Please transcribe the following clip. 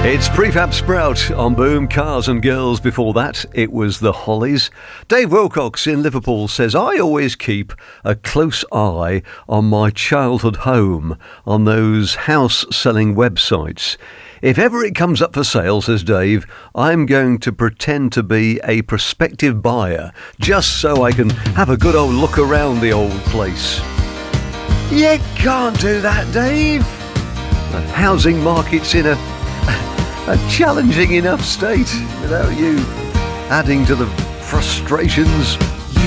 It's Prefab Sprout on Boom. Cars and Girls. Before that, it was the Hollies. Dave Wilcox in Liverpool says, I always keep a close eye on my childhood home on those house-selling websites. If ever it comes up for sale, says Dave, I'm going to pretend to be a prospective buyer just so I can have a good old look around the old place. You can't do that, Dave. The housing market's in a challenging enough state without you adding to the frustrations.